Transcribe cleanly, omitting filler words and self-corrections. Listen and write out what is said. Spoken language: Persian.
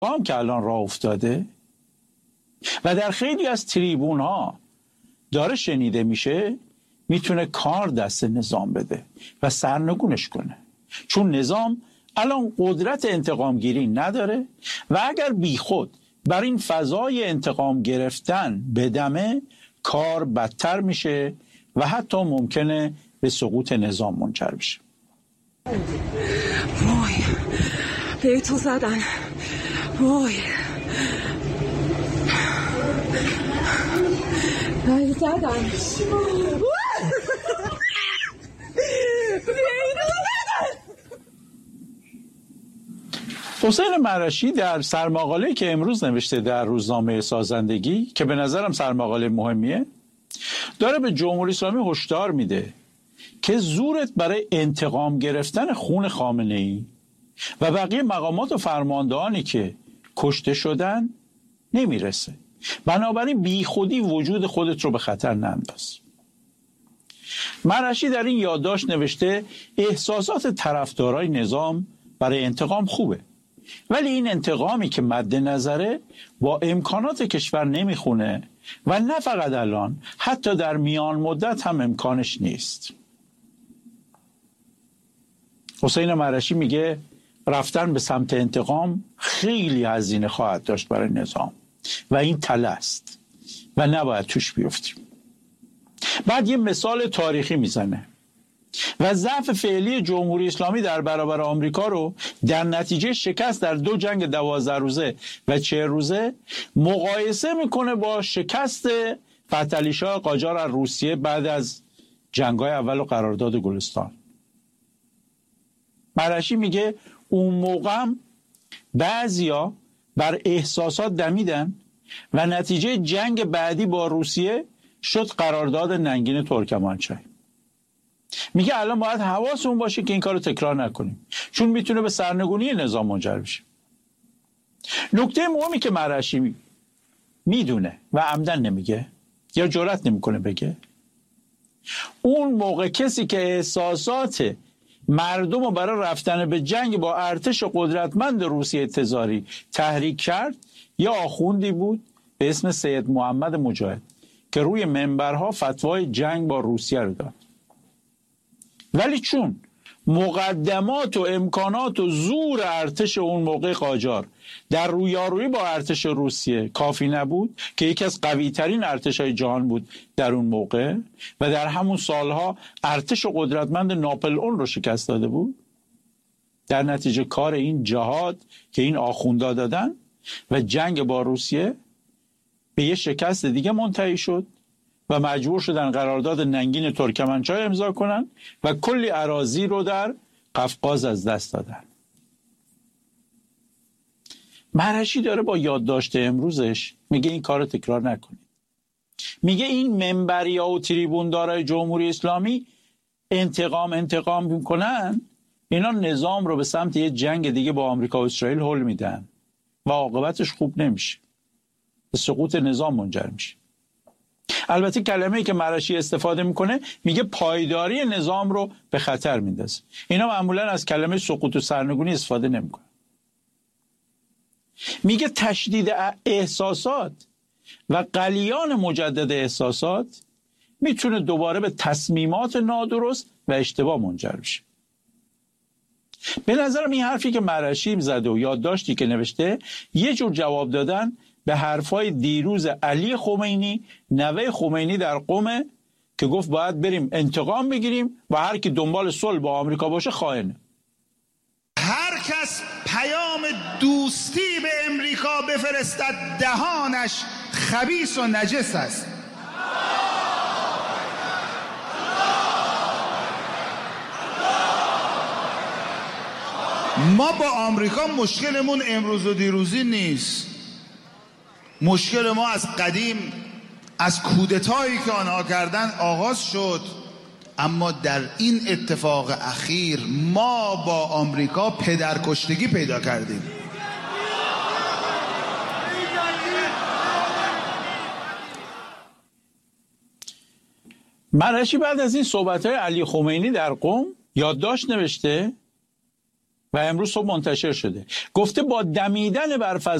هم که الان راه افتاده و در خیلی از تریبون ها داره شنیده میشه، میتونه کار دست نظام بده و سرنگونش کنه، چون نظام الان قدرت انتقام گیری نداره و اگر بیخود بر این فضای انتقام گرفتن بدمه، کار بدتر میشه و حتی ممکنه به سقوط نظام منجر بشه. وای به تو زدن، وای به زدن، حسین مرشی در سرمقاله‌ای که امروز نوشته در روزنامه سازندگی، که به نظرم سرمقاله مهمیه، داره به جمهوری اسلامی هشدار میده که زورت برای انتقام گرفتن خون خامنه‌ای و بقیه مقامات و فرماندهانی که کشته شدن نمیرسه، بنابراین بی خودی وجود خودت رو به خطر ننداز. مرشی در این یادداشت نوشته احساسات طرفدارای نظام برای انتقام خوبه، ولی این انتقامی که مد نظره با امکانات کشور نمیخونه و نه فقط الان، حتی در میان مدت هم امکانش نیست. حسین مرشی میگه رفتن به سمت انتقام خیلی هزینه خواهد داشت برای نظام و این تله است و نباید توش بیفتیم. بعد یه مثال تاریخی میزنه و ضعف فعلی جمهوری اسلامی در برابر آمریکا رو در نتیجه شکست در 2 جنگ 12 روزه و 40 روزه مقایسه میکنه با شکست فتحعلی‌شاه قاجار از روسیه بعد از جنگ‌های اول و قرارداد گلستان. مرشی میگه اون موقع بعضیا بر احساسات دمیدن و نتیجه جنگ بعدی با روسیه شد قرارداد ننگین ترکمانچای. میگه الان باید حواسمون باشه که این کارو تکرار نکنیم، چون میتونه به سرنگونی نظام منجر بشه. نکته مهمی که مرشی میدونه و عمدن نمیگه یا جرئت نمیکنه بگه، اون موقع کسی که احساسات مردم رو برای رفتن به جنگ با ارتش قدرتمند روسیه تزاری تحریک کرد، یا آخوندی بود به اسم سید محمد مجاهد که روی منبرها فتوای جنگ با روسیه رو داد. ولی چون مقدمات و امکانات و زور ارتش اون موقع قاجار در رویارویی با ارتش روسیه کافی نبود که یکی از قوی ترین ارتش‌های جهان بود در اون موقع و در همون سالها ارتش قدرتمند ناپلئون رو شکست داده بود، در نتیجه کار این جهاد که این آخوندا دادن و جنگ با روسیه به یه شکست دیگه منتهی شد و مجبور شدن قرارداد ننگین ترکمنچای امضا کنن و کلی اراضی رو در قفقاز از دست دادن. مرشی داره با یادداشت امروزش میگه این کارو تکرار نکنید. میگه این منبریا و تریبوندارای جمهوری اسلامی انتقام میکنن، اینا نظام رو به سمت یه جنگ دیگه با آمریکا و اسرائیل هل میدن و عاقبتش خوب نمیشه، به سقوط نظام منجر میشه. البته کلمه‌ای که مرشی استفاده میکنه میگه پایداری نظام رو به خطر میندازه. اینا معمولا از کلمه سقوط و سرنگونی استفاده نمیکنن. میگه تشدید احساسات و غلیان مجدد احساسات میتونه دوباره به تصمیمات نادرست و اشتباه منجر بشه. به نظرم این حرفی که مرشی زده و یادداشتی که نوشته یه جور جواب دادن به حرفای دیروز علی خمینی، نوه خمینی در قم، که گفت باید بریم انتقام بگیریم و هر کی دنبال صلح با آمریکا باشه خائنه. هر کس پیام دوستی به امریکا بفرستد دهانش خبیث و نجس است. ما با آمریکا مشکلمون امروز و دیروزی نیست. مشکل ما از قدیم، از کودتایی که آنها کردن آغاز شد، اما در این اتفاق اخیر ما با آمریکا پدرکشتگی پیدا کردیم. مرشی بعد از این صحبت‌های علی خمینی در قم یادداشت نوشته و امروز صبح منتشر شده. گفته با دمیدن برف